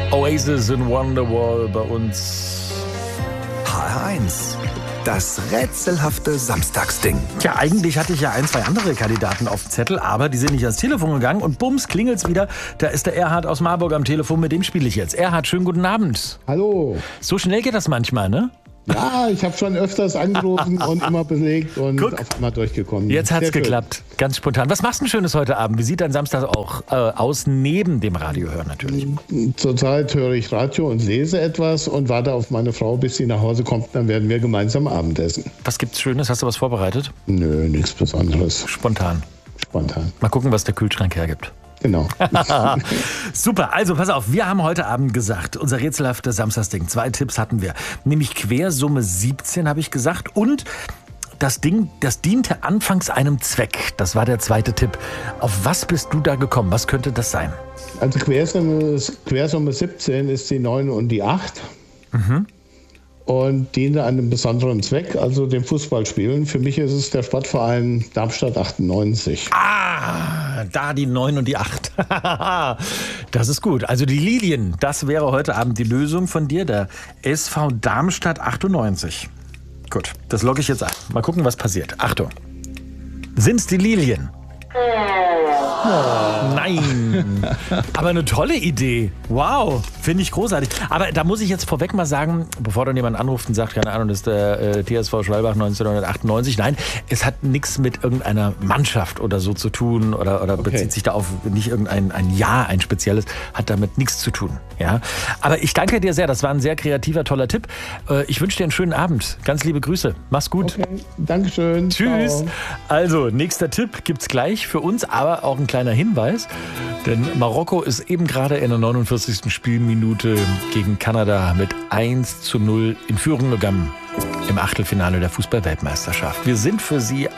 Oasis in Wonderwall bei uns. HR1, das rätselhafte Samstagsding. Tja, eigentlich hatte ich ja 1, 2 andere Kandidaten auf dem Zettel, aber die sind nicht ans Telefon gegangen und bums, klingelt's wieder. Da ist der Erhard aus Marburg am Telefon, mit dem spiele ich jetzt. Erhard, schönen guten Abend. Hallo. So schnell geht das manchmal, ne? Ja, ich habe schon öfters angerufen und immer belegt und auf einmal durchgekommen. Jetzt hat's Sehr geklappt, schön. ganz spontan. Was machst du denn Schönes heute Abend? Wie sieht dein Samstag auch aus, neben dem Radio hören natürlich? Zurzeit höre ich Radio und lese etwas und warte auf meine Frau, bis sie nach Hause kommt. Dann werden wir gemeinsam Abendessen. Was gibt's Schönes? Hast du was vorbereitet? Nö, nichts Besonderes. Spontan. Spontan. Mal gucken, was der Kühlschrank hergibt. Genau. Super, also pass auf, wir haben heute Abend gesagt, unser rätselhaftes Samstagsding, 2 Tipps hatten wir, nämlich Quersumme 17 habe ich gesagt und das Ding, das diente anfangs einem Zweck, das war der zweite Tipp. Auf was bist du da gekommen, was könnte das sein? Also Quersumme 17 ist die 9 und die 8. Und diente einem besonderen Zweck, also dem Fußballspielen. Für mich ist es der Sportverein Darmstadt 98. Ah, da die 9 und die 8. Das ist gut. Also die Lilien, das wäre heute Abend die Lösung von dir, der SV Darmstadt 98. Gut, das logge ich jetzt ein. Mal gucken, was passiert. Achtung. Sind's die Lilien? Oh, nein. Aber eine tolle Idee. Wow, finde ich großartig. Aber da muss ich jetzt vorweg mal sagen, bevor dann jemand anruft und sagt, keine Ahnung, das ist der TSV Schwalbach 1998. Nein, es hat nichts mit irgendeiner Mannschaft oder so zu tun oder bezieht sich da auf nicht irgendein Jahr, ein spezielles, hat damit nichts zu tun. Ja? Aber ich danke dir sehr, das war ein sehr kreativer, toller Tipp. Ich wünsche dir einen schönen Abend. Ganz liebe Grüße. Mach's gut. Okay, Dankeschön. Tschüss. Ciao. Also, nächster Tipp gibt's gleich für uns, aber auch ein kleiner Hinweis. Denn Marokko ist eben gerade in der 49. Spielminute gegen Kanada mit 1:0 in Führung gegangen im Achtelfinale der Fußball-Weltmeisterschaft. Wir sind für Sie